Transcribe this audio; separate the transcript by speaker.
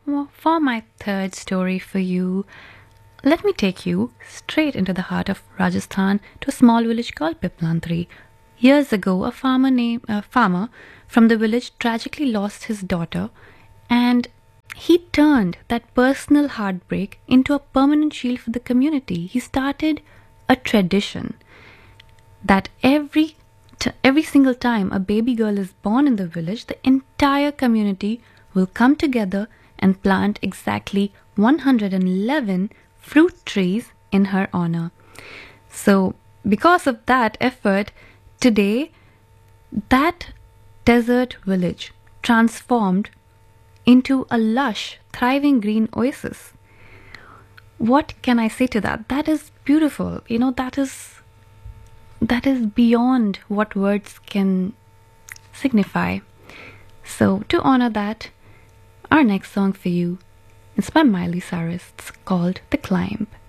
Speaker 1: for my third story for you, let me take you straight into the heart of Rajasthan to a small village called Piplantri. Years ago, a farmer from the village tragically lost his daughter, and he turned that personal heartbreak into a permanent shield for the community. He started a tradition that every single time a baby girl is born in the village, the entire community will come together and plant exactly 111 fruit trees in her honor. So, because of that effort, today that desert village transformed into a lush, thriving green oasis. What can I say to that? That is beautiful. That is beyond what words can signify. So, to honor that, our next song for you is by Miley Cyrus. It's called The Climb.